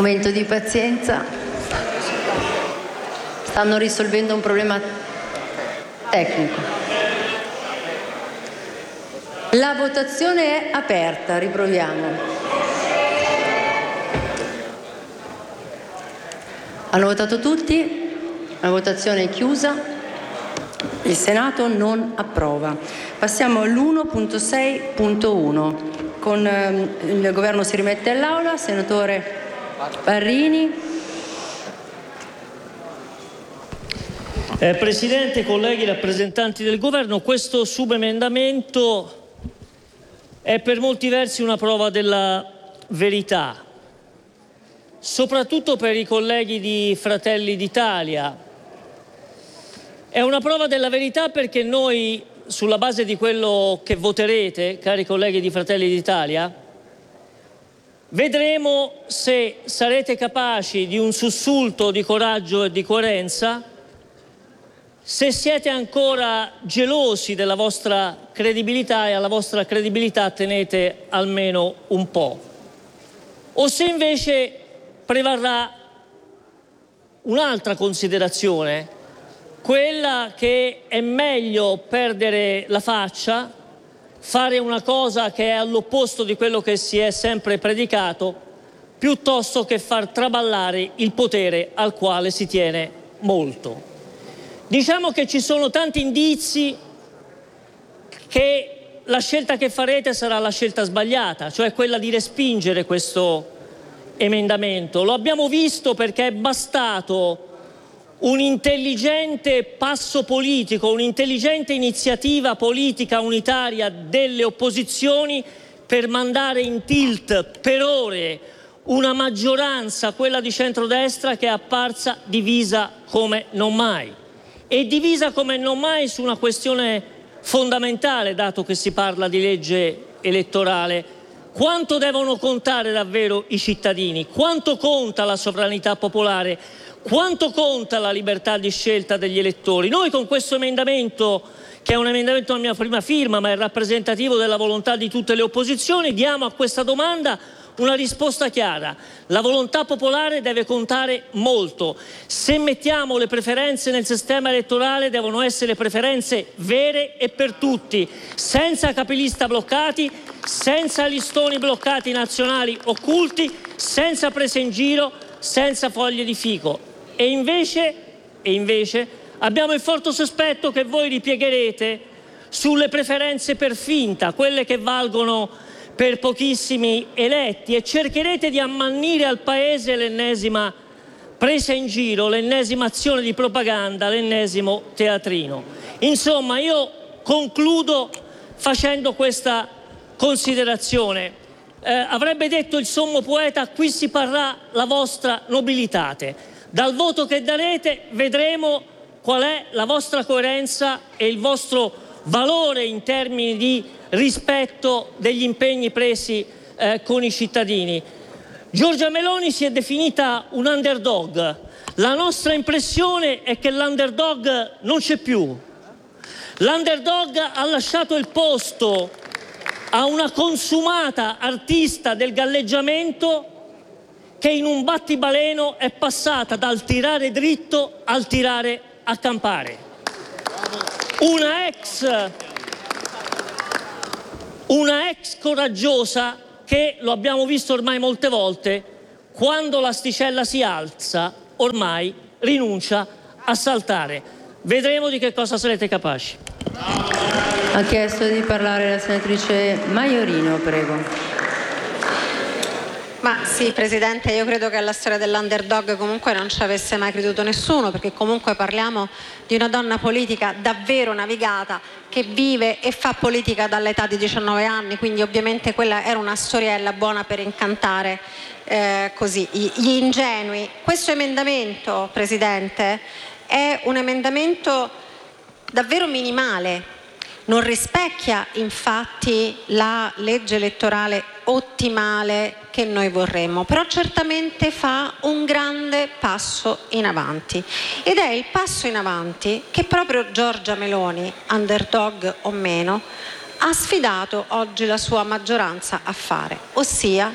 Momento di pazienza. Stanno risolvendo un problema tecnico. La votazione è aperta, riproviamo. Hanno votato tutti? La votazione è chiusa. Il Senato non approva. Passiamo all'1.6.1. Con il Governo si rimette all'Aula. Senatore Parrini. Presidente, colleghi, rappresentanti del Governo, questo subemendamento è per molti versi una prova della verità, soprattutto per i colleghi di Fratelli d'Italia. È una prova della verità perché noi, sulla base di quello che voterete, cari colleghi di Fratelli d'Italia, vedremo se sarete capaci di un sussulto di coraggio e di coerenza, se siete ancora gelosi della vostra credibilità e alla vostra credibilità tenete almeno un po', o se invece prevarrà un'altra considerazione, quella che è meglio perdere la faccia, fare una cosa che è all'opposto di quello che si è sempre predicato, piuttosto che far traballare il potere al quale si tiene molto. Diciamo che ci sono tanti indizi che la scelta che farete sarà la scelta sbagliata, cioè quella di respingere questo emendamento. Lo abbiamo visto perché è bastato un intelligente passo politico, un'intelligente iniziativa politica unitaria delle opposizioni per mandare in tilt per ore una maggioranza, quella di centrodestra, che è apparsa divisa come non mai. E divisa come non mai su una questione fondamentale, dato che si parla di legge elettorale. Quanto devono contare davvero i cittadini? Quanto conta la sovranità popolare? Quanto conta la libertà di scelta degli elettori? Noi con questo emendamento, che è un emendamento a mia prima firma, ma è rappresentativo della volontà di tutte le opposizioni, diamo a questa domanda una risposta chiara. La volontà popolare deve contare molto. Se mettiamo le preferenze nel sistema elettorale, devono essere preferenze vere e per tutti, senza capilista bloccati, senza listoni bloccati nazionali occulti, senza prese in giro, senza foglie di fico. E invece abbiamo il forte sospetto che voi ripiegherete sulle preferenze per finta, quelle che valgono per pochissimi eletti, e cercherete di ammannire al Paese l'ennesima presa in giro, l'ennesima azione di propaganda, l'ennesimo teatrino. Insomma, io concludo facendo questa considerazione. Avrebbe detto il sommo poeta: qui si parrà la vostra nobilitate. Dal voto che darete vedremo qual è la vostra coerenza e il vostro valore in termini di rispetto degli impegni presi con i cittadini. Giorgia Meloni si è definita un underdog. La nostra impressione è che l'underdog non c'è più. L'underdog ha lasciato il posto a una consumata artista del galleggiamento che in un battibaleno è passata dal tirare dritto al tirare a campare. Una ex coraggiosa che, lo abbiamo visto ormai molte volte, quando l'asticella si alza ormai rinuncia a saltare. Vedremo di che cosa sarete capaci. Ha chiesto di parlare la senatrice Maiorino, prego. Ma sì, Presidente, io credo che alla storia dell'underdog comunque non ci avesse mai creduto nessuno, perché comunque parliamo di una donna politica davvero navigata, che vive e fa politica dall'età di 19 anni, quindi ovviamente quella era una storiella buona per incantare così gli ingenui. Questo emendamento, Presidente, è un emendamento davvero minimale. Non rispecchia infatti la legge elettorale ottimale che noi vorremmo, però certamente fa un grande passo in avanti, ed è il passo in avanti che proprio Giorgia Meloni, underdog o meno, ha sfidato oggi la sua maggioranza a fare, ossia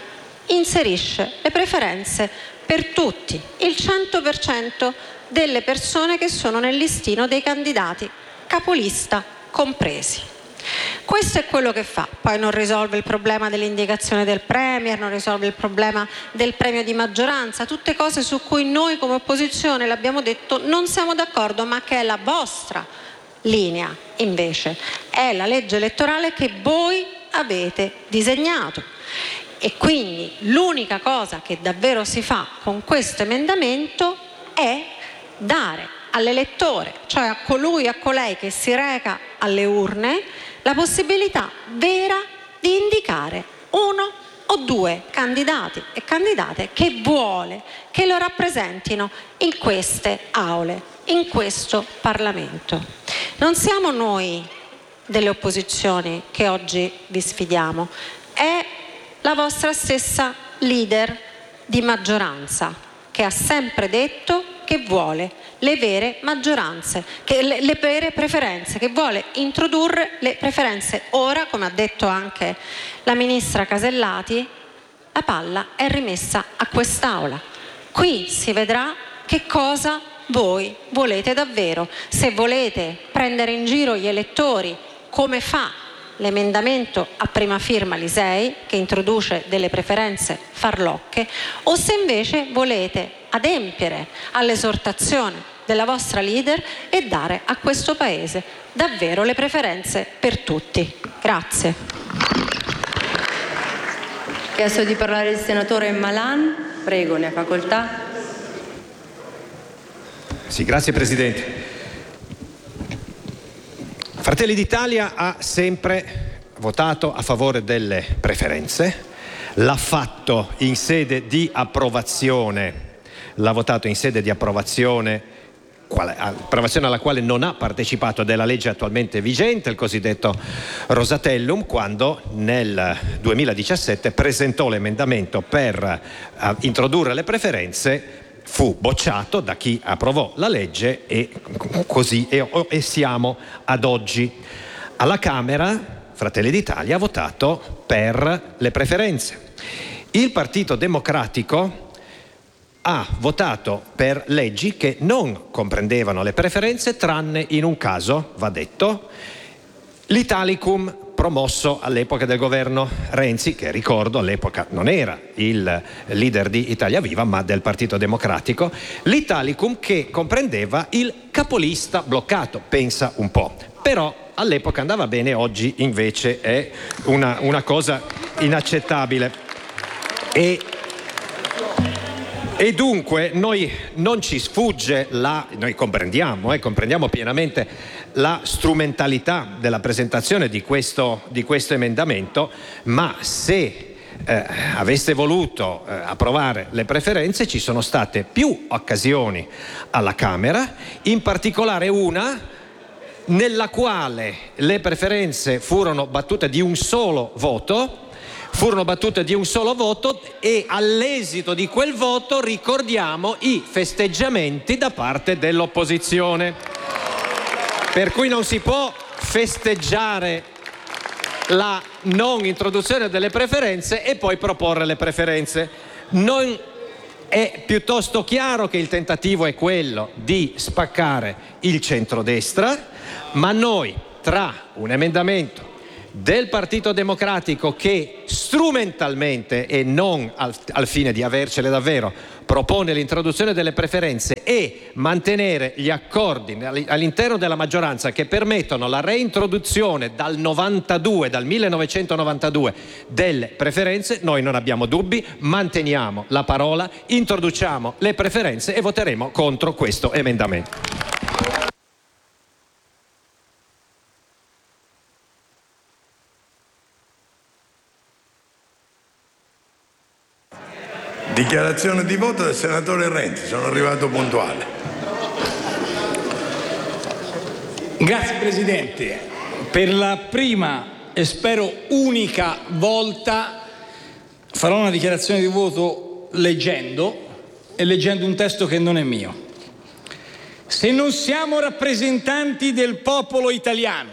inserisce le preferenze per tutti, il 100% delle persone che sono nel listino dei candidati, capolista compresi. Questo è quello che fa. Poi non risolve il problema dell'indicazione del Premier, non risolve il problema del premio di maggioranza, tutte cose su cui noi come opposizione, l'abbiamo detto, non siamo d'accordo, ma che è la vostra linea invece. È la legge elettorale che voi avete disegnato. E quindi l'unica cosa che davvero si fa con questo emendamento è dare all'elettore, cioè a colui, a colei che si reca alle urne, la possibilità vera di indicare uno o due candidati e candidate che vuole che lo rappresentino in queste aule, in questo Parlamento. Non siamo noi delle opposizioni che oggi vi sfidiamo, è la vostra stessa leader di maggioranza che ha sempre detto che vuole le vere maggioranze, le vere preferenze, che vuole introdurre le preferenze. Ora, come ha detto anche la ministra Casellati, la palla è rimessa a quest'Aula. Qui si vedrà che cosa voi volete davvero. Se volete prendere in giro gli elettori, come fa l'emendamento a prima firma Lisei, che introduce delle preferenze farlocche, o se invece volete adempiere all'esortazione della vostra leader e dare a questo Paese davvero le preferenze per tutti. Grazie. Chiesto di parlare il senatore Malan, prego, ne ha facoltà. Sì, grazie Presidente. Fratelli d'Italia ha sempre votato a favore delle preferenze, l'ha fatto in sede di approvazione, l'ha votato in sede di approvazione alla quale non ha partecipato della legge attualmente vigente, il cosiddetto Rosatellum, quando nel 2017 presentò l'emendamento per introdurre le preferenze. Fu bocciato da chi approvò la legge e così e siamo ad oggi. Alla Camera Fratelli d'Italia ha votato per le preferenze. Il Partito Democratico ha votato per leggi che non comprendevano le preferenze, tranne in un caso, va detto, l'Italicum promosso all'epoca del governo Renzi, che ricordo all'epoca non era il leader di Italia Viva ma del Partito Democratico, l'Italicum che comprendeva il capolista bloccato, pensa un po'. Però all'epoca andava bene, oggi invece è una cosa inaccettabile. E dunque noi non ci sfugge noi comprendiamo pienamente la strumentalità della presentazione di questo emendamento, ma se aveste voluto approvare le preferenze ci sono state più occasioni alla Camera, in particolare una nella quale le preferenze furono battute di un solo voto e all'esito di quel voto ricordiamo i festeggiamenti da parte dell'opposizione. Per cui non si può festeggiare la non introduzione delle preferenze e poi proporre le preferenze. È piuttosto chiaro che il tentativo è quello di spaccare il centrodestra, ma noi tra un emendamento del Partito Democratico che strumentalmente e non al fine di avercele davvero propone l'introduzione delle preferenze e mantenere gli accordi all'interno della maggioranza che permettono la reintroduzione dal 1992 delle preferenze, noi non abbiamo dubbi, manteniamo la parola, introduciamo le preferenze e voteremo contro questo emendamento. Dichiarazione di voto del senatore Renzi, sono arrivato puntuale. Grazie Presidente. Per la prima e spero unica volta farò una dichiarazione di voto leggendo un testo che non è mio. Se non siamo rappresentanti del popolo italiano,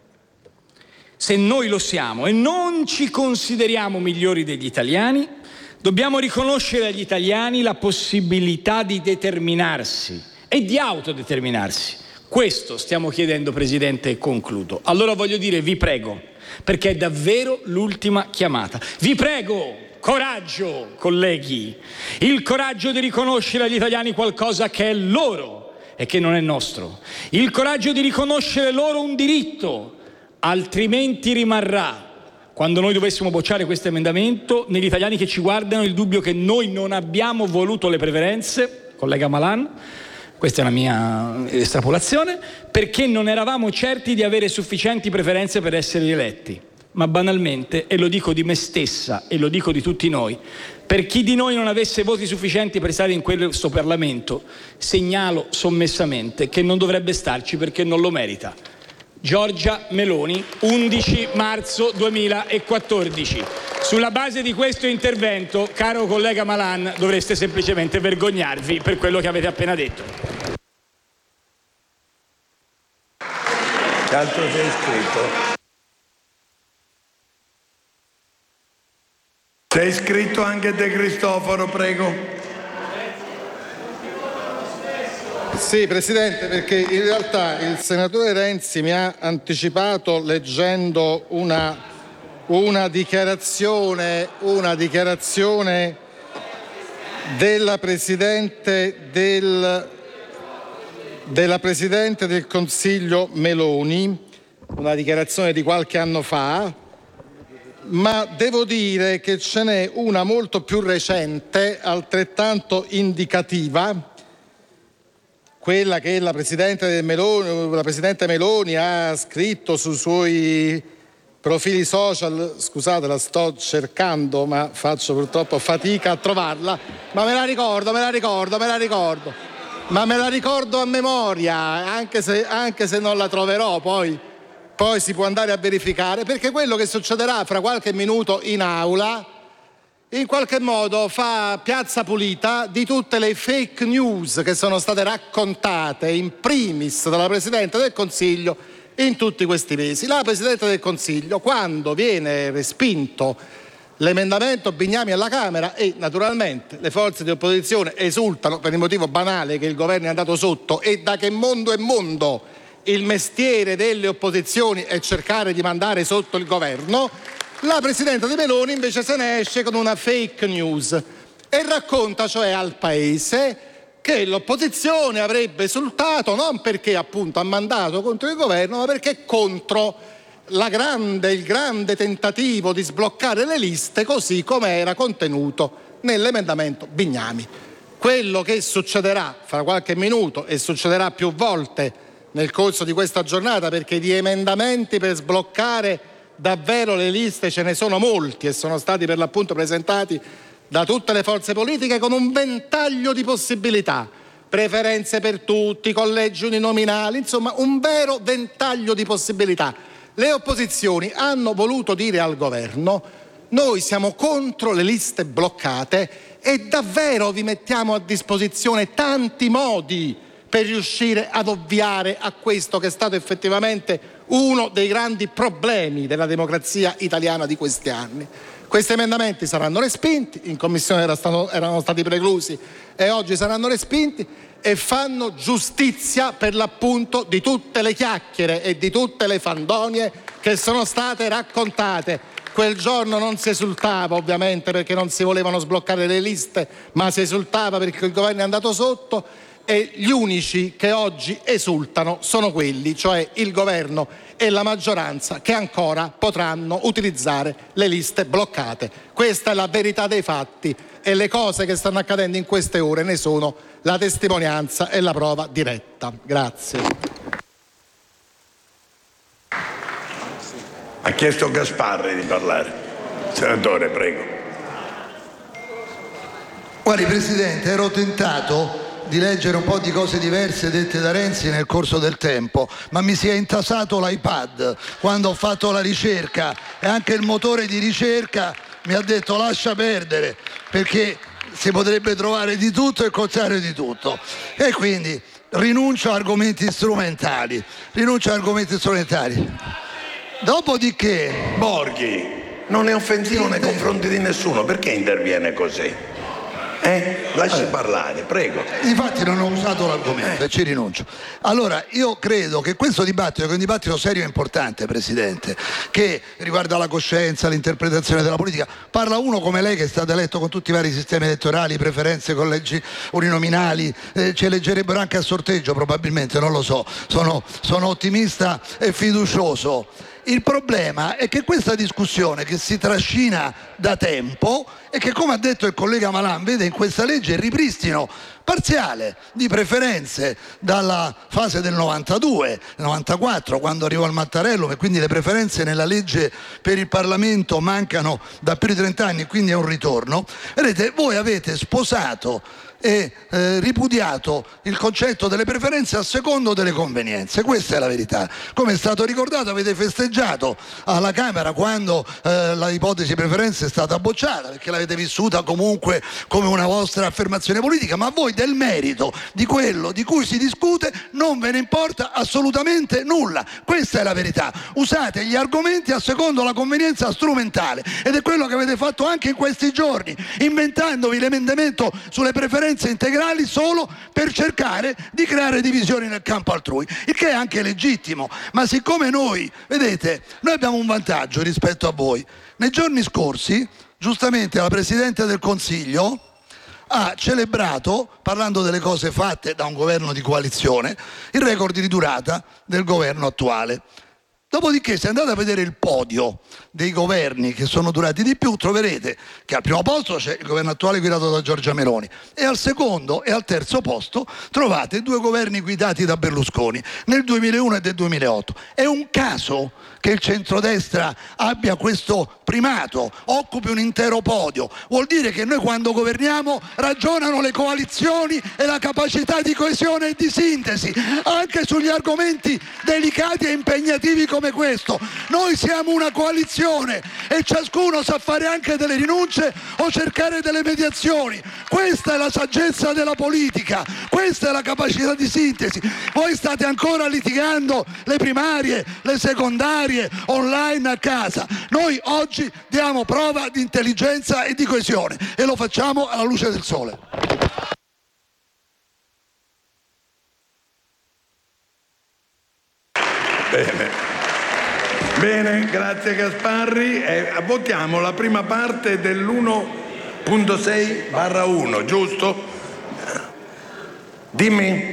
se noi lo siamo e non ci consideriamo migliori degli italiani, Dobbiamo riconoscere agli italiani la possibilità di determinarsi e di autodeterminarsi. Questo stiamo chiedendo, Presidente, e concludo. Allora voglio dire, vi prego, perché è davvero l'ultima chiamata. Vi prego, coraggio, colleghi, il coraggio di riconoscere agli italiani qualcosa che è loro e che non è nostro. Il coraggio di riconoscere loro un diritto, altrimenti rimarrà, quando noi dovessimo bocciare questo emendamento, negli italiani che ci guardano il dubbio che noi non abbiamo voluto le preferenze, collega Malan, questa è una mia estrapolazione, perché non eravamo certi di avere sufficienti preferenze per essere eletti. Ma banalmente, e lo dico di me stessa e lo dico di tutti noi, per chi di noi non avesse voti sufficienti per stare in questo Parlamento, segnalo sommessamente che non dovrebbe starci perché non lo merita. Giorgia Meloni, 11 marzo 2014. Sulla base di questo intervento, caro collega Malan, dovreste semplicemente vergognarvi per quello che avete appena detto. Che altro sei iscritto? Sei iscritto anche De Cristofaro, prego. Sì, Presidente, perché in realtà il senatore Renzi mi ha anticipato leggendo una dichiarazione della Presidente del Consiglio Meloni, una dichiarazione di qualche anno fa, ma devo dire che ce n'è una molto più recente, altrettanto indicativa, quella che la Presidente Meloni ha scritto sui suoi profili social. Scusate, la sto cercando, ma faccio purtroppo fatica a trovarla, ma me la ricordo, ma me la ricordo a memoria, anche se non la troverò, poi si può andare a verificare, perché quello che succederà fra qualche minuto in aula in qualche modo fa piazza pulita di tutte le fake news che sono state raccontate in primis dalla Presidente del Consiglio in tutti questi mesi. La Presidente del Consiglio, quando viene respinto l'emendamento Bignami alla Camera e naturalmente le forze di opposizione esultano per il motivo banale che il governo è andato sotto, e da che mondo è mondo il mestiere delle opposizioni è cercare di mandare sotto il governo, la Presidente di Meloni invece se ne esce con una fake news e racconta cioè al Paese che l'opposizione avrebbe esultato non perché appunto ha mandato contro il governo, ma perché contro il grande tentativo di sbloccare le liste così come era contenuto nell'emendamento Bignami. Quello che succederà fra qualche minuto e succederà più volte nel corso di questa giornata, perché di emendamenti per sbloccare davvero le liste ce ne sono molti e sono stati per l'appunto presentati da tutte le forze politiche con un ventaglio di possibilità, preferenze per tutti, collegi uninominali, insomma un vero ventaglio di possibilità. Le opposizioni hanno voluto dire al governo: noi siamo contro le liste bloccate e davvero vi mettiamo a disposizione tanti modi per riuscire ad ovviare a questo che è stato effettivamente uno dei grandi problemi della democrazia italiana di questi anni. Questi emendamenti saranno respinti, in commissione erano stati preclusi e oggi saranno respinti, e fanno giustizia per l'appunto di tutte le chiacchiere e di tutte le fandonie che sono state raccontate. Quel giorno non si esultava ovviamente perché non si volevano sbloccare le liste, ma si esultava perché il governo è andato sotto, e gli unici che oggi esultano sono quelli, cioè il governo e la maggioranza, che ancora potranno utilizzare le liste bloccate. Questa è la verità dei fatti e le cose che stanno accadendo in queste ore ne sono la testimonianza e la prova diretta. Grazie. Ha chiesto Gasparri di parlare. Senatore, prego. Guardi, Presidente, ero tentato di leggere un po' di cose diverse dette da Renzi nel corso del tempo, ma mi si è intasato l'iPad quando ho fatto la ricerca e anche il motore di ricerca mi ha detto lascia perdere, perché si potrebbe trovare di tutto e il contrario di tutto, e quindi rinuncio a argomenti strumentali. Dopodiché Borghi, non è offensivo nei confronti di nessuno, perché interviene così? Lasci parlare, prego. Infatti non ho usato l'argomento e ci rinuncio. Allora, io credo che questo dibattito, che è un dibattito serio e importante, Presidente, che riguarda la coscienza, l'interpretazione della politica, parla uno come lei che è stato eletto con tutti i vari sistemi elettorali, preferenze, collegi uninominali, ci eleggerebbero anche a sorteggio probabilmente, non lo so, sono ottimista e fiducioso. Il problema è che questa discussione che si trascina da tempo e che, come ha detto il collega Malan, vede in questa legge il ripristino parziale di preferenze dalla fase del 92, 94, quando arrivò il Mattarellum, e quindi le preferenze nella legge per il Parlamento mancano da più di 30 anni, quindi è un ritorno. Vedete, voi avete sposato e ripudiato il concetto delle preferenze a secondo delle convenienze. Questa è la verità. Come è stato ricordato, avete festeggiato alla Camera quando la ipotesi preferenze è stata bocciata, perché l'avete vissuta comunque come una vostra affermazione politica, ma a voi del merito di quello di cui si discute non ve ne importa assolutamente nulla. Questa è la verità. Usate gli argomenti a secondo la convenienza strumentale, ed è quello che avete fatto anche in questi giorni, inventandovi l'emendamento sulle preferenze integrali solo per cercare di creare divisioni nel campo altrui, il che è anche legittimo. Ma siccome noi abbiamo un vantaggio rispetto a voi, nei giorni scorsi giustamente la Presidente del Consiglio ha celebrato, parlando delle cose fatte da un governo di coalizione, il record di durata del governo attuale. Dopodiché, se andate a vedere il podio dei governi che sono durati di più, troverete che al primo posto c'è il governo attuale guidato da Giorgia Meloni, e al secondo e al terzo posto trovate 2 governi guidati da Berlusconi nel 2001 e del 2008. È un caso che il centrodestra abbia questo primato, occupi un intero podio. Vuol dire che noi, quando governiamo, ragionano le coalizioni e la capacità di coesione e di sintesi anche sugli argomenti delicati e impegnativi come questo. Noi siamo una coalizione e ciascuno sa fare anche delle rinunce o cercare delle mediazioni. Questa è la saggezza della politica, questa è la capacità di sintesi. Voi state ancora litigando le primarie, le secondarie, online a casa. Noi oggi diamo prova di intelligenza e di coesione, e lo facciamo alla luce del sole. Bene, grazie Gasparri. Votiamo la prima parte dell'1.6/1, giusto? Dimmi.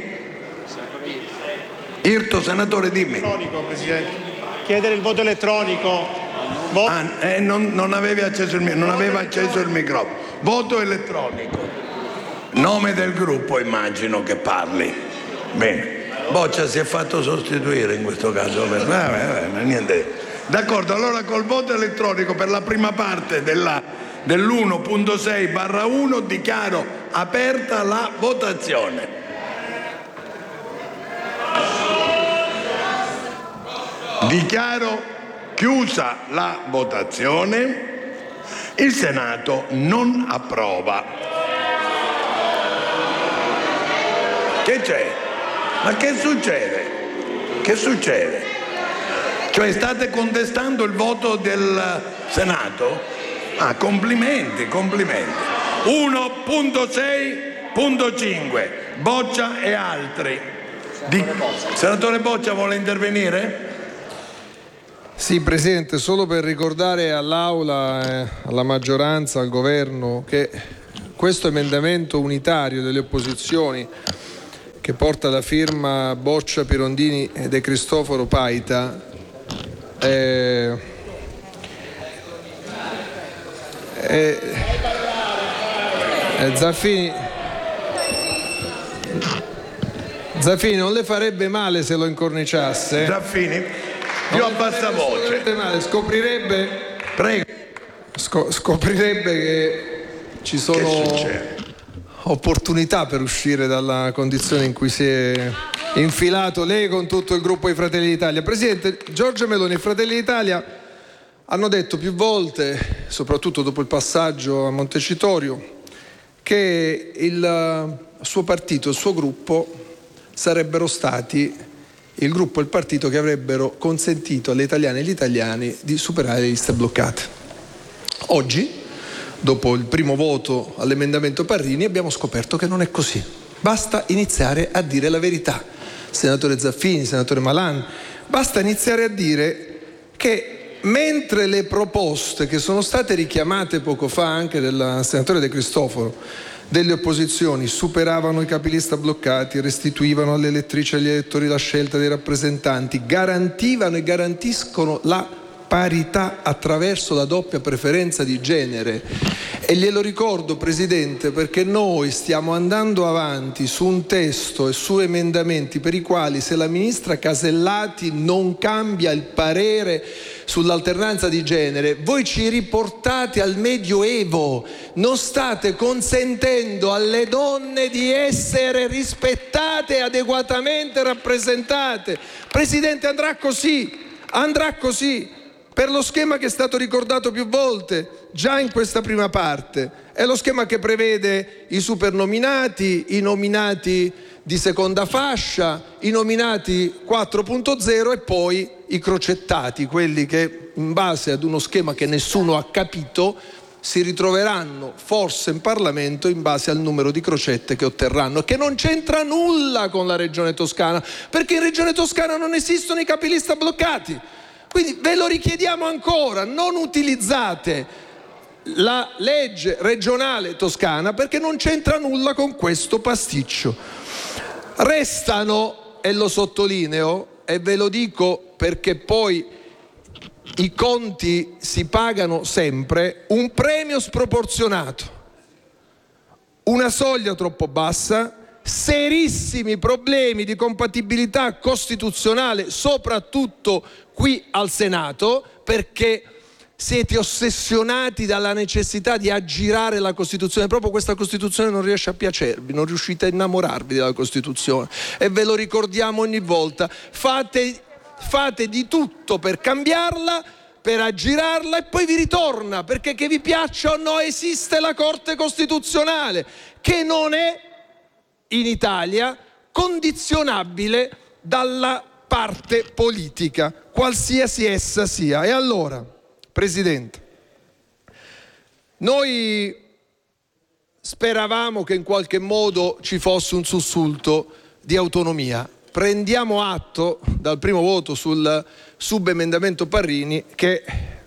Irto, senatore, dimmi. Elettronico, Presidente. Chiedere il voto elettronico. Non avevi acceso non aveva acceso il microfono. Voto elettronico. Nome del gruppo, immagino che parli. Bene. Boccia si è fatto sostituire in questo caso. Niente. D'accordo, allora col voto elettronico per la prima parte dell'1.6/1 dichiaro aperta la votazione. Dichiaro chiusa la votazione. Il Senato non approva. Che c'è? Ma che succede? Che succede? Cioè, state contestando il voto del Senato? Complimenti. 1.6.5 Boccia e altri. Senatore Boccia vuole intervenire? Sì, Presidente, solo per ricordare all'Aula, alla maggioranza, al Governo, che questo emendamento unitario delle opposizioni, che porta la firma Boccia, Pirondini e De Cristofaro Paita, Zaffini non le farebbe male se lo incorniciasse. Zaffini, più a bassa voce. Scoprirebbe che ci sono opportunità per uscire dalla condizione in cui si è infilato lei con tutto il gruppo di Fratelli d'Italia. Presidente, Giorgia Meloni e Fratelli d'Italia hanno detto più volte, soprattutto dopo il passaggio a Montecitorio, che il suo partito, il suo gruppo sarebbero stati il gruppo e il partito che avrebbero consentito alle italiane e agli italiani di superare le liste bloccate. Oggi, dopo il primo voto all'emendamento Parrini, abbiamo scoperto che non è così. Basta iniziare a dire la verità. Senatore Zaffini, senatore Malan, basta iniziare a dire che mentre le proposte che sono state richiamate poco fa anche del senatore De Cristofaro delle opposizioni superavano i capilista bloccati, restituivano alle elettrici e agli elettori la scelta dei rappresentanti, garantivano e garantiscono la parità attraverso la doppia preferenza di genere. E glielo ricordo, Presidente, perché noi stiamo andando avanti su un testo e su emendamenti per i quali, se la ministra Casellati non cambia il parere sull'alternanza di genere, voi ci riportate al Medioevo. Non state consentendo alle donne di essere rispettate e adeguatamente rappresentate. Presidente, andrà così, per lo schema che è stato ricordato più volte già in questa prima parte. È lo schema che prevede i supernominati, i nominati di seconda fascia, i nominati 4.0 e poi i crocettati, quelli che in base ad uno schema che nessuno ha capito si ritroveranno forse in Parlamento in base al numero di crocette che otterranno, che non c'entra nulla con la Regione Toscana, perché in Regione Toscana non esistono i capilista bloccati. Quindi ve lo richiediamo ancora, non utilizzate la legge regionale toscana perché non c'entra nulla con questo pasticcio. Restano, e lo sottolineo, e ve lo dico perché poi i conti si pagano sempre, un premio sproporzionato, una soglia troppo bassa, serissimi problemi di compatibilità costituzionale, soprattutto qui al Senato, perché siete ossessionati dalla necessità di aggirare la Costituzione. Proprio questa Costituzione non riesce a piacervi, non riuscite a innamorarvi della Costituzione e ve lo ricordiamo ogni volta. Fate di tutto per cambiarla, per aggirarla e poi vi ritorna, perché che vi piaccia o no esiste la Corte Costituzionale, che non è in Italia condizionabile dalla parte politica, qualsiasi essa sia. E allora, Presidente, noi speravamo che in qualche modo ci fosse un sussulto di autonomia. Prendiamo atto dal primo voto sul subemendamento Parrini che,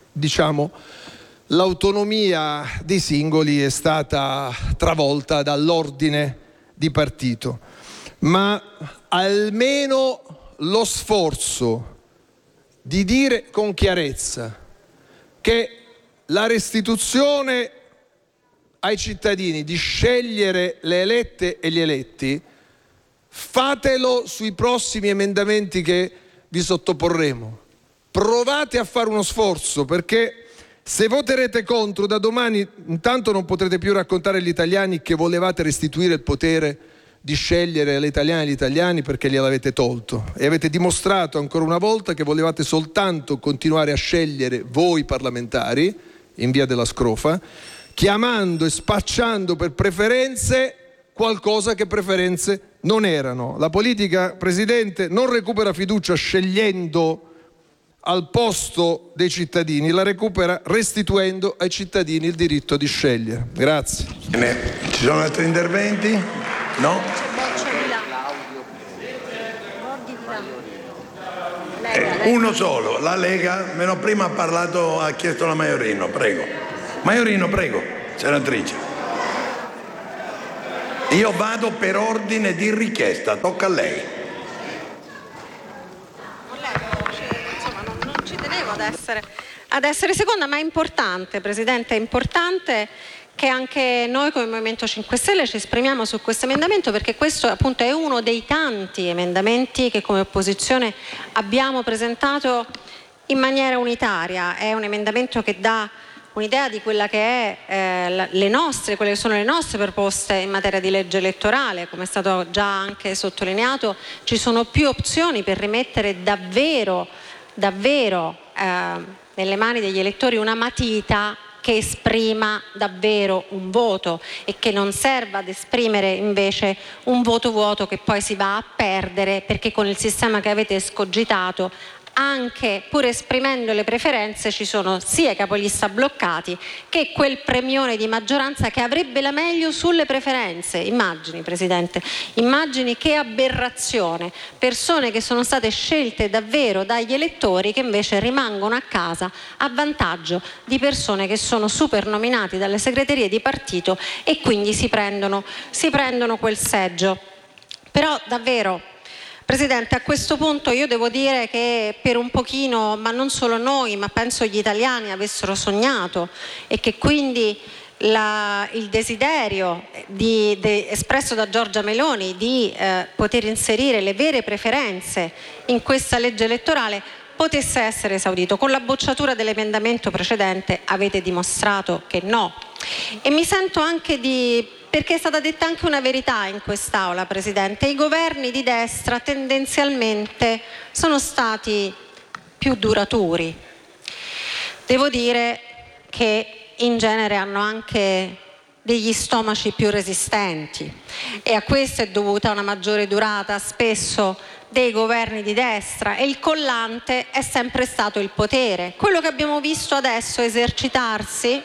l'autonomia dei singoli è stata travolta dall'ordine di partito, ma almeno lo sforzo di dire con chiarezza che la restituzione ai cittadini di scegliere le elette e gli eletti, fatelo sui prossimi emendamenti che vi sottoporremo. Provate a fare uno sforzo, perché se voterete contro, da domani intanto non potrete più raccontare agli italiani che volevate restituire il potere di scegliere alle italiane e agli italiani, perché gliel'avete tolto, e avete dimostrato ancora una volta che volevate soltanto continuare a scegliere voi parlamentari in via della Scrofa, chiamando e spacciando per preferenze qualcosa che preferenze non erano. La politica, Presidente, non recupera fiducia scegliendo al posto dei cittadini, la recupera restituendo ai cittadini il diritto di scegliere. Grazie. Ci sono altri interventi? No? Uno solo, la Lega, meno prima ha chiesto la Maiorino, prego. Maiorino, prego, senatrice. Io vado per ordine di richiesta, tocca a lei. Non ci tenevo ad essere seconda, ma è importante, Presidente, è importante che anche noi come Movimento 5 Stelle ci esprimiamo su questo emendamento, perché questo appunto è uno dei tanti emendamenti che come opposizione abbiamo presentato in maniera unitaria. È un emendamento che dà un'idea di quella che è quelle che sono le nostre proposte in materia di legge elettorale. Come è stato già anche sottolineato, ci sono più opzioni per rimettere davvero nelle mani degli elettori una matita che esprima davvero un voto e che non serva ad esprimere invece un voto vuoto che poi si va a perdere, perché con il sistema che avete escogitato anche pur esprimendo le preferenze ci sono sia i capolista bloccati che quel premione di maggioranza che avrebbe la meglio sulle preferenze. Immagini, Presidente, immagini che aberrazione, persone che sono state scelte davvero dagli elettori che invece rimangono a casa a vantaggio di persone che sono supernominati dalle segreterie di partito e quindi si prendono quel seggio. Però davvero, Presidente, a questo punto io devo dire che per un pochino, ma non solo noi, ma penso gli italiani avessero sognato e che quindi il desiderio espresso da Giorgia Meloni di poter inserire le vere preferenze in questa legge elettorale potesse essere esaudito. Con la bocciatura dell'emendamento precedente avete dimostrato che no. E mi sento anche perché è stata detta anche una verità in quest'Aula, Presidente. I governi di destra tendenzialmente sono stati più duraturi. Devo dire che in genere hanno anche degli stomaci più resistenti e a questo è dovuta una maggiore durata spesso dei governi di destra, e il collante è sempre stato il potere. Quello che abbiamo visto adesso esercitarsi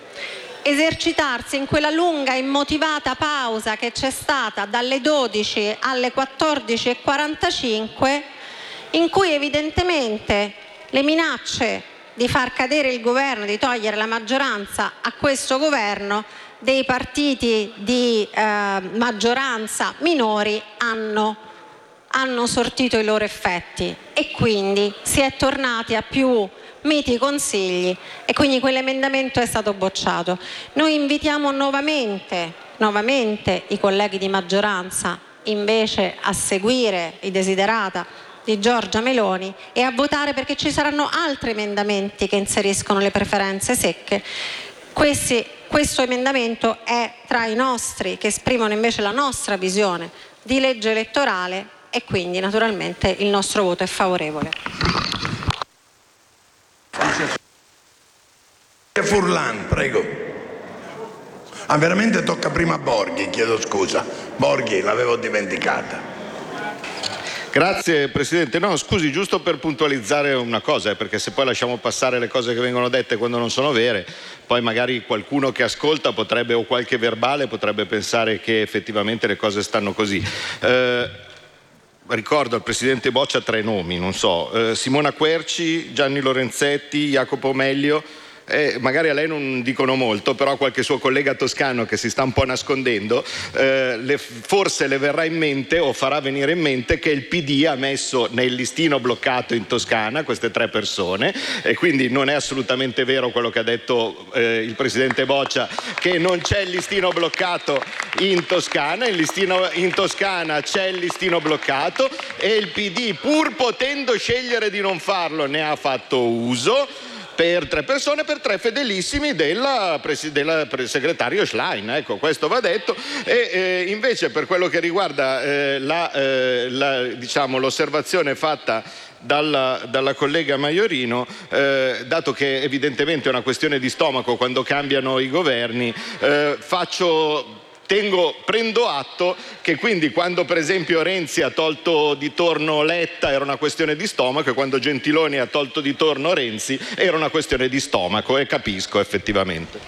in quella lunga e immotivata pausa che c'è stata dalle 12 alle 14:45, in cui evidentemente le minacce di far cadere il governo, di togliere la maggioranza a questo governo, dei partiti di maggioranza minori hanno sortito i loro effetti, e quindi si è tornati a più miti consigli, e quindi quell'emendamento è stato bocciato. Noi invitiamo nuovamente i colleghi di maggioranza invece a seguire i desiderata di Giorgia Meloni e a votare, perché ci saranno altri emendamenti che inseriscono le preferenze secche. Questo emendamento è tra i nostri, che esprimono invece la nostra visione di legge elettorale, e quindi naturalmente il nostro voto è favorevole. Furlan, prego. Veramente tocca prima a Borghi, chiedo scusa. Borghi, l'avevo dimenticata. Grazie Presidente. No, scusi, giusto per puntualizzare una cosa, perché se poi lasciamo passare le cose che vengono dette quando non sono vere, poi magari qualcuno che ascolta potrebbe, o qualche verbale, potrebbe pensare che effettivamente le cose stanno così. Ricordo al Presidente Boccia 3 nomi, non so, Simona Querci, Gianni Lorenzetti, Jacopo Meglio. Magari a lei non dicono molto, però qualche suo collega toscano che si sta un po' nascondendo forse le verrà in mente o farà venire in mente che il PD ha messo nel listino bloccato in Toscana queste 3 persone, e quindi non è assolutamente vero quello che ha detto il Presidente Boccia, che non c'è il listino bloccato in Toscana. In Toscana c'è il listino bloccato e il PD, pur potendo scegliere di non farlo, ne ha fatto uso per 3 persone, per 3 fedelissimi del segretario Schlein. Ecco, questo va detto. E invece per quello che riguarda l'osservazione fatta dalla collega Maiorino, dato che evidentemente è una questione di stomaco quando cambiano i governi, prendo atto che quindi quando per esempio Renzi ha tolto di torno Letta era una questione di stomaco, e quando Gentiloni ha tolto di torno Renzi era una questione di stomaco, e capisco effettivamente.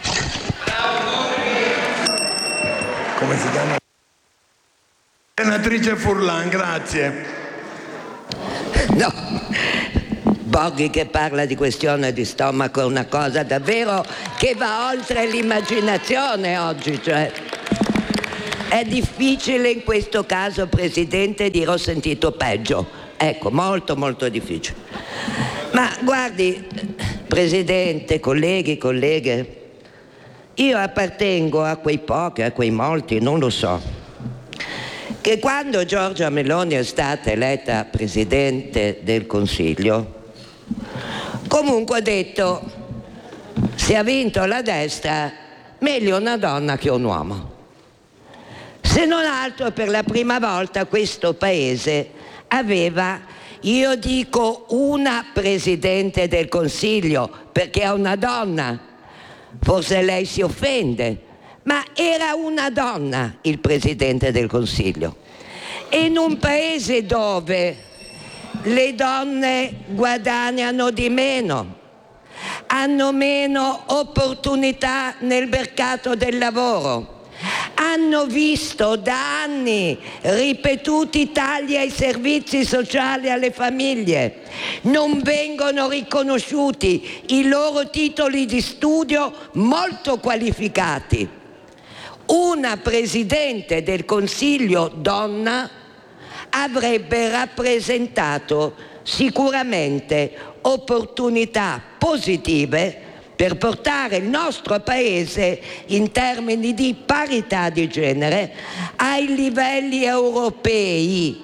Come si chiama? Senatrice Furlan, grazie. No, Borghi che parla di questione di stomaco è una cosa davvero che va oltre l'immaginazione oggi, cioè. È difficile in questo caso, Presidente, dire ho sentito peggio. Ecco, molto molto difficile. Ma guardi, Presidente, colleghi, colleghe, io appartengo a quei pochi, a quei molti, non lo so, che quando Giorgia Meloni è stata eletta Presidente del Consiglio, comunque ha detto: se ha vinto la destra, meglio una donna che un uomo. Se non altro, per la prima volta questo Paese aveva, io dico, una Presidente del Consiglio, perché è una donna. Forse lei si offende, ma era una donna il Presidente del Consiglio. E in un Paese dove le donne guadagnano di meno, hanno meno opportunità nel mercato del lavoro, hanno visto da anni ripetuti tagli ai servizi sociali alle famiglie, non vengono riconosciuti i loro titoli di studio molto qualificati. Una Presidente del Consiglio donna avrebbe rappresentato sicuramente opportunità positive per portare il nostro Paese in termini di parità di genere ai livelli europei.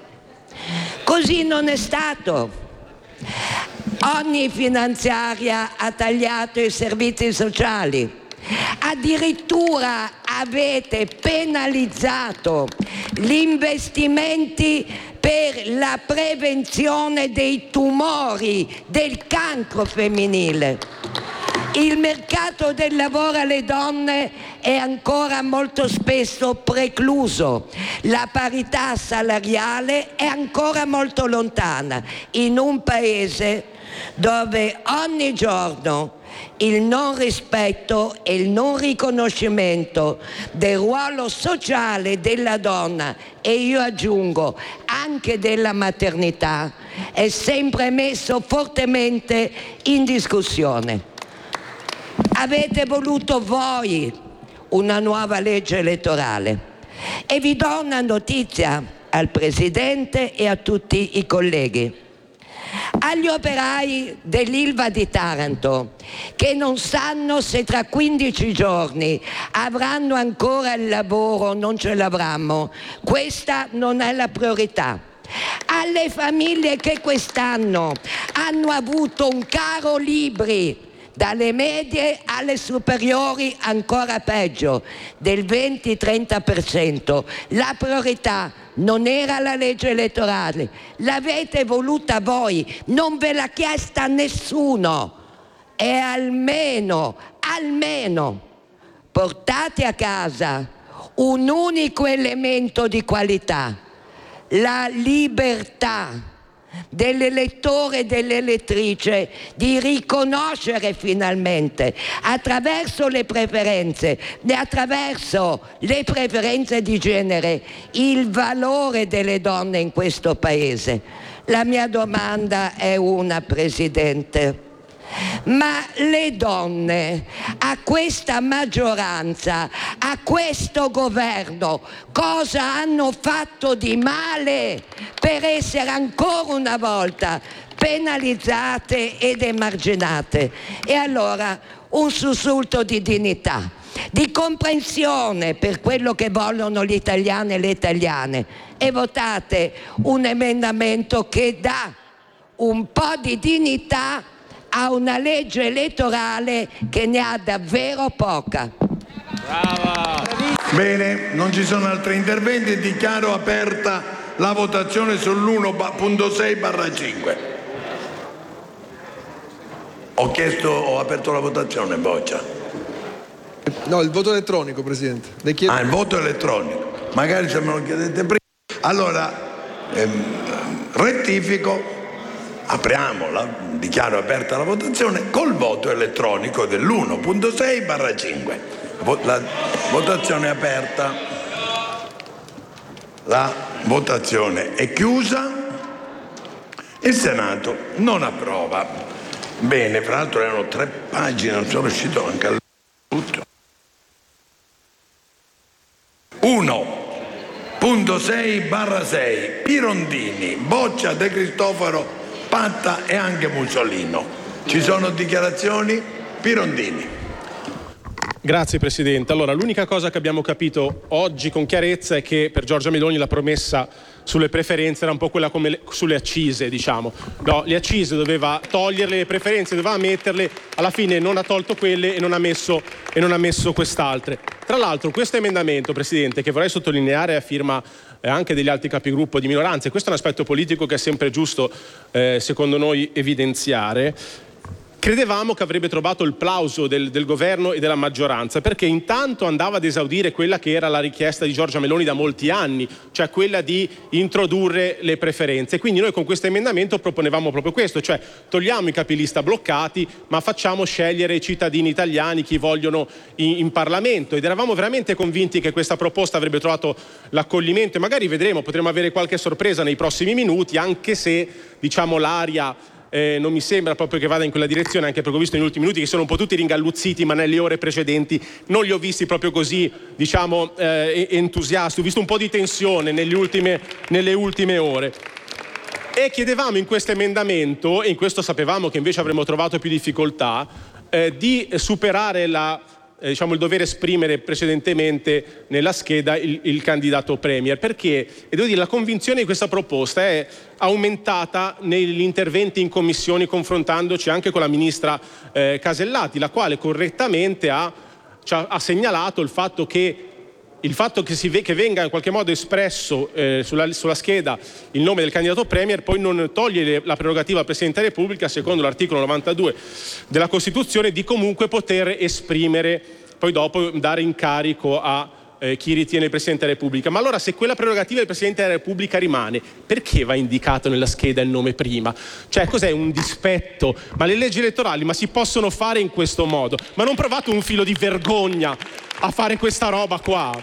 Così non è stato. Ogni finanziaria ha tagliato i servizi sociali. Addirittura avete penalizzato gli investimenti per la prevenzione dei tumori, del cancro femminile. Il mercato del lavoro alle donne è ancora molto spesso precluso, la parità salariale è ancora molto lontana in un paese dove ogni giorno il non rispetto e il non riconoscimento del ruolo sociale della donna, e io aggiungo anche della maternità, è sempre messo fortemente in discussione. Avete voluto voi una nuova legge elettorale e vi do una notizia al Presidente e a tutti i colleghi. Agli operai dell'Ilva di Taranto che non sanno se tra 15 giorni avranno ancora il lavoro o non ce l'avranno, questa non è la priorità. Alle famiglie che quest'anno hanno avuto un caro libri, dalle medie alle superiori ancora peggio, del 20-30%. La priorità non era la legge elettorale, l'avete voluta voi, non ve l'ha chiesta nessuno. E almeno portate a casa un unico elemento di qualità, la libertà dell'elettore e dell'elettrice di riconoscere finalmente attraverso le preferenze di genere il valore delle donne in questo Paese. La mia domanda è una, Presidente: ma le donne a questa maggioranza, a questo governo, cosa hanno fatto di male per essere ancora una volta penalizzate ed emarginate? E allora un sussulto di dignità, di comprensione per quello che vogliono gli italiani e le italiane, e votate un emendamento che dà un po' di dignità a una legge elettorale che ne ha davvero poca. Brava. Bene, non ci sono altri interventi e dichiaro aperta la votazione sull'1.6/5. Ho aperto la votazione, Boccia. No, il voto elettronico, Presidente. Il voto elettronico. Magari se me lo chiedete prima. Allora, rettifico. Dichiaro aperta la votazione col voto elettronico dell'1.6/5. La votazione è aperta. La votazione è chiusa. Il Senato non approva. Bene, fra l'altro erano 3 pagine, non sono riuscito anche a tutto. 1.6/6 Pirondini, Boccia, De Cristofaro, Patta e anche Musolino. Ci sono dichiarazioni? Pirondini. Grazie Presidente. Allora, l'unica cosa che abbiamo capito oggi con chiarezza è che per Giorgia Meloni la promessa sulle preferenze era un po' quella come sulle accise, diciamo. No, le accise doveva toglierle, le preferenze doveva metterle, alla fine non ha tolto quelle e non ha messo quest'altre. Tra l'altro questo emendamento, Presidente, che vorrei sottolineare, a firma anche degli altri capigruppo di minoranza, e questo è un aspetto politico che è sempre giusto, secondo noi, evidenziare, credevamo che avrebbe trovato il plauso del governo e della maggioranza, perché intanto andava ad esaudire quella che era la richiesta di Giorgia Meloni da molti anni, cioè quella di introdurre le preferenze. Quindi noi con questo emendamento proponevamo proprio questo, cioè togliamo i capilista bloccati, ma facciamo scegliere i cittadini italiani chi vogliono in Parlamento, ed eravamo veramente convinti che questa proposta avrebbe trovato l'accoglimento, e magari vedremo, potremo avere qualche sorpresa nei prossimi minuti, anche se diciamo l'aria non mi sembra proprio che vada in quella direzione, anche perché ho visto negli ultimi minuti che sono un po' tutti ringalluzziti, ma nelle ore precedenti non li ho visti proprio così, diciamo, entusiasti. Ho visto un po' di tensione nelle ultime ore. E chiedevamo in questo emendamento, e in questo sapevamo che invece avremmo trovato più difficoltà, di superare il dover esprimere precedentemente nella scheda il candidato premier, perché, e devo dire, la convinzione di questa proposta è aumentata negli interventi in commissioni, confrontandoci anche con la ministra Casellati, la quale correttamente ha segnalato il fatto che venga in qualche modo espresso sulla scheda il nome del candidato premier poi non toglie la prerogativa al Presidente della Repubblica, secondo l'articolo 92 della Costituzione, di comunque poter esprimere, poi dopo dare incarico a chi ritiene il Presidente della Repubblica. Ma allora, se quella prerogativa del Presidente della Repubblica rimane, perché va indicato nella scheda il nome prima? Cioè, cos'è, un dispetto? Ma le leggi elettorali si possono fare in questo modo? Ma non provate un filo di vergogna a fare questa roba qua?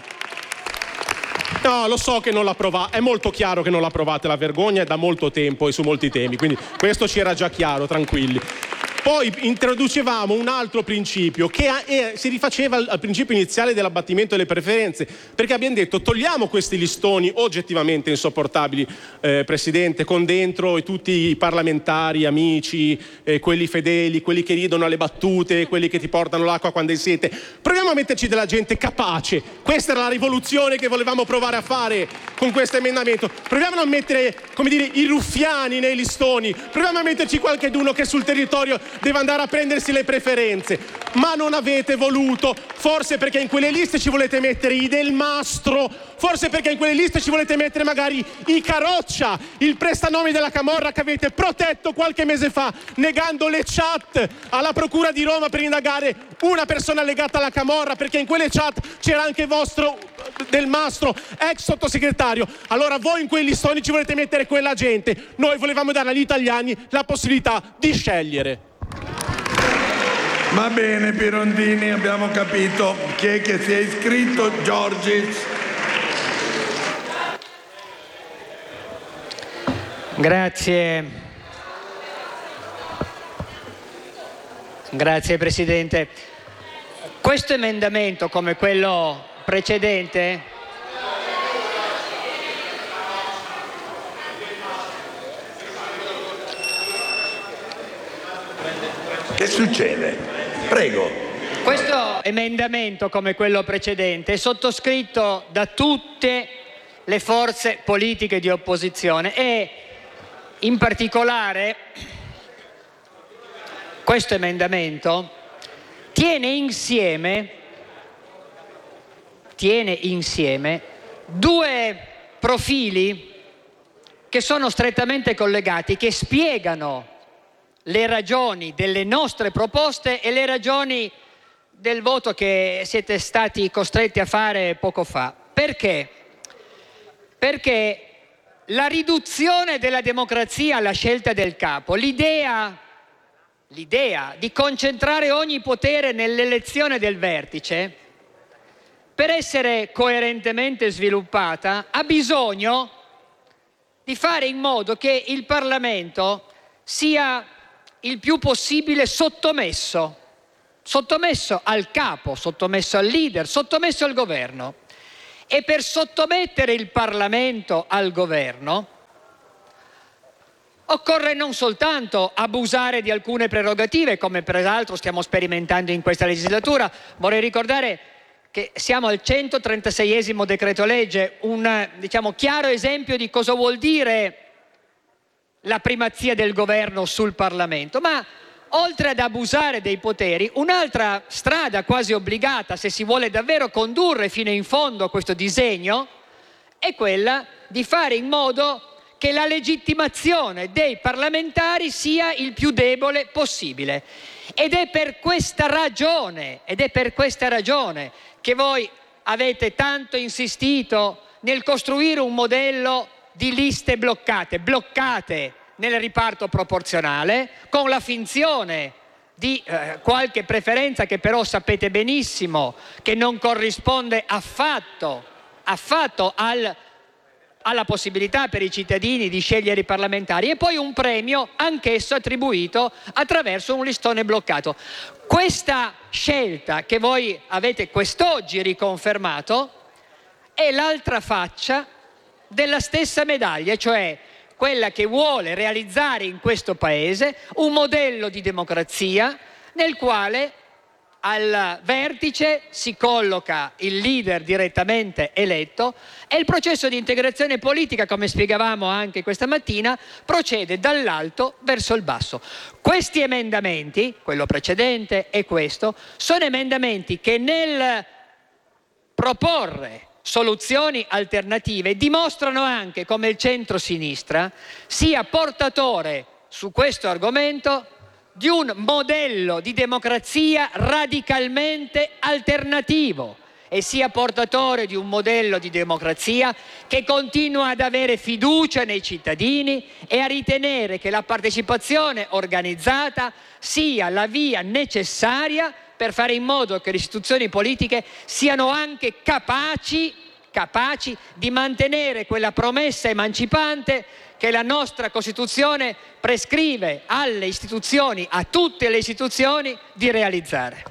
No, lo so che non la provate, è molto chiaro che non la provate la vergogna, è da molto tempo e su molti temi, quindi questo ci era già chiaro, tranquilli. Poi introducevamo un altro principio che si rifaceva al principio iniziale dell'abbattimento delle preferenze, perché abbiamo detto: togliamo questi listoni oggettivamente insopportabili, Presidente, con dentro tutti i parlamentari, amici, quelli fedeli, quelli che ridono alle battute, quelli che ti portano l'acqua quando hai sete. Proviamo a metterci della gente capace. Questa era la rivoluzione che volevamo provare a fare con questo emendamento. Proviamo a mettere, come dire, i ruffiani nei listoni, proviamo a metterci qualcheduno che sul territorio deve andare a prendersi le preferenze, ma non avete voluto, forse perché in quelle liste ci volete mettere i Del Mastro, forse perché in quelle liste ci volete mettere magari i Caroccia, il prestanomi della camorra che avete protetto qualche mese fa, negando le chat alla Procura di Roma per indagare una persona legata alla camorra, perché in quelle chat c'era anche vostro Del Mastro, ex sottosegretario. Allora voi in quei listoni ci volete mettere quella gente, noi volevamo dare agli italiani la possibilità di scegliere. Va bene Pirondini, abbiamo capito. Chi è che si è iscritto? Giorgis. Grazie Presidente. Questo emendamento, come quello precedente, che succede? Prego. Questo emendamento, come quello precedente, è sottoscritto da tutte le forze politiche di opposizione e in particolare questo emendamento tiene insieme due profili che sono strettamente collegati, che spiegano le ragioni delle nostre proposte e le ragioni del voto che siete stati costretti a fare poco fa. Perché? Perché la riduzione della democrazia alla scelta del capo, l'idea di concentrare ogni potere nell'elezione del vertice, per essere coerentemente sviluppata, ha bisogno di fare in modo che il Parlamento sia il più possibile sottomesso al capo, sottomesso al leader, sottomesso al governo. E per sottomettere il Parlamento al governo occorre non soltanto abusare di alcune prerogative, come peraltro stiamo sperimentando in questa legislatura. Vorrei ricordare che siamo al 136esimo decreto legge, un chiaro esempio di cosa vuol dire la primazia del governo sul Parlamento. Ma oltre ad abusare dei poteri, un'altra strada quasi obbligata, se si vuole davvero condurre fino in fondo questo disegno, è quella di fare in modo che la legittimazione dei parlamentari sia il più debole possibile. Ed è per questa ragione che voi avete tanto insistito nel costruire un modello di liste bloccate nel riparto proporzionale, con la finzione di qualche preferenza che però sapete benissimo che non corrisponde affatto alla possibilità per i cittadini di scegliere i parlamentari, e poi un premio anch'esso attribuito attraverso un listone bloccato. Questa scelta che voi avete quest'oggi riconfermato è l'altra faccia della stessa medaglia, cioè quella che vuole realizzare in questo Paese un modello di democrazia nel quale al vertice si colloca il leader direttamente eletto e il processo di integrazione politica, come spiegavamo anche questa mattina, procede dall'alto verso il basso. Questi emendamenti, quello precedente e questo, sono emendamenti che nel proporre soluzioni alternative dimostrano anche come il centro-sinistra sia portatore su questo argomento di un modello di democrazia radicalmente alternativo e sia portatore di un modello di democrazia che continua ad avere fiducia nei cittadini e a ritenere che la partecipazione organizzata sia la via necessaria per fare in modo che le istituzioni politiche siano anche capaci di mantenere quella promessa emancipante che la nostra Costituzione prescrive alle istituzioni, a tutte le istituzioni, di realizzare.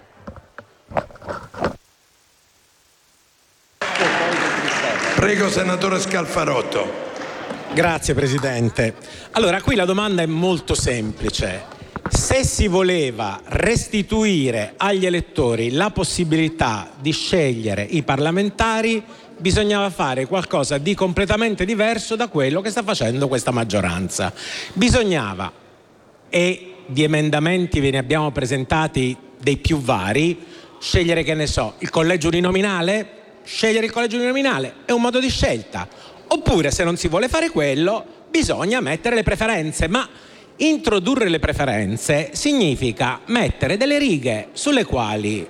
Prego, senatore Scalfarotto. Grazie, Presidente. Allora, qui la domanda è molto semplice. Se si voleva restituire agli elettori la possibilità di scegliere i parlamentari, bisognava fare qualcosa di completamente diverso da quello che sta facendo questa maggioranza. Bisognava, e di emendamenti ve ne abbiamo presentati dei più vari, scegliere, che ne so, il collegio uninominale. Scegliere il collegio uninominale è un modo di scelta. Oppure, se non si vuole fare quello, bisogna mettere le preferenze, ma introdurre le preferenze significa mettere delle righe sulle quali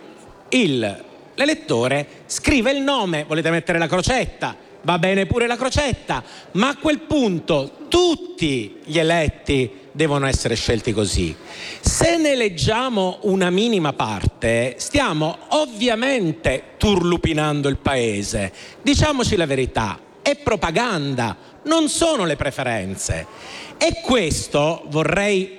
l'elettore scrive il nome. Volete mettere la crocetta? Va bene pure la crocetta, ma a quel punto tutti gli eletti devono essere scelti così. Se ne leggiamo una minima parte, stiamo ovviamente turlupinando il paese. Diciamoci la verità, è propaganda, non sono le preferenze. E questo vorrei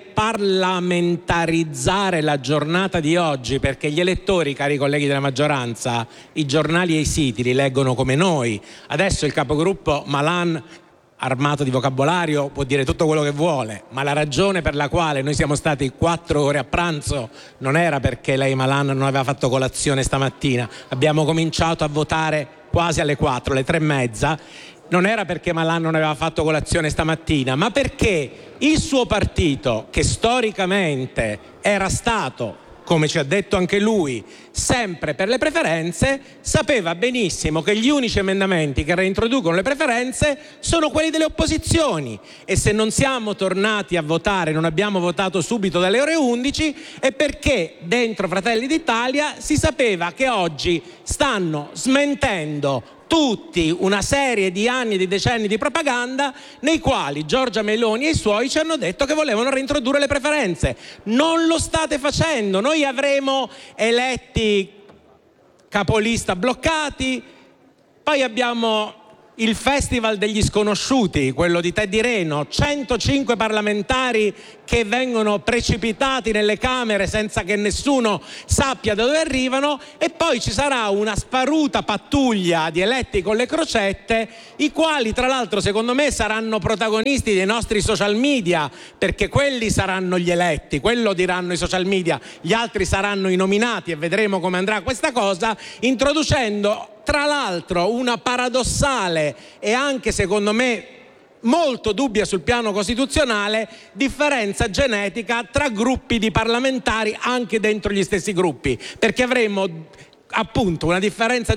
parlamentarizzare la giornata di oggi, perché gli elettori, cari colleghi della maggioranza, i giornali e i siti li leggono come noi. Adesso il capogruppo Malan, armato di vocabolario, può dire tutto quello che vuole, ma la ragione per la quale noi siamo stati 4 ore a pranzo non era perché lei, Malan, non aveva fatto colazione stamattina. Abbiamo cominciato a votare quasi alle 4, alle 3:30. Non era perché Malan non aveva fatto colazione stamattina, ma perché il suo partito, che storicamente era stato, come ci ha detto anche lui, sempre per le preferenze, sapeva benissimo che gli unici emendamenti che reintroducono le preferenze sono quelli delle opposizioni. E se non siamo tornati a votare, non abbiamo votato subito dalle ore 11, è perché dentro Fratelli d'Italia si sapeva che oggi stanno smentendo tutti una serie di anni, di decenni di propaganda nei quali Giorgia Meloni e i suoi ci hanno detto che volevano reintrodurre le preferenze. Non lo state facendo. Noi avremo eletti capolista bloccati, poi abbiamo il Festival degli Sconosciuti, quello di Teddy Reno, 105 parlamentari che vengono precipitati nelle Camere senza che nessuno sappia da dove arrivano, e poi ci sarà una sparuta pattuglia di eletti con le crocette, i quali tra l'altro secondo me saranno protagonisti dei nostri social media, perché quelli saranno gli eletti, quello diranno i social media, gli altri saranno i nominati, e vedremo come andrà questa cosa, introducendo tra l'altro una paradossale e anche secondo me molto dubbia sul piano costituzionale differenza genetica tra gruppi di parlamentari anche dentro gli stessi gruppi, perché avremo appunto una differenza